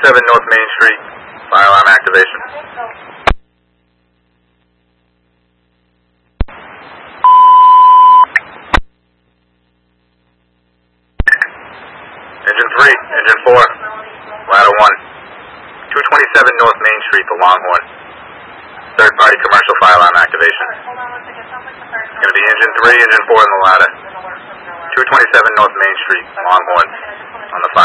227 North Main Street, fire alarm activation. Engine 3, Engine 4, ladder 1. 227 North Main Street, the Longhorn. Third party commercial fire alarm activation. It's going to be Engine 3, Engine 4 in the ladder. 227 North Main Street, Longhorn, on the fire.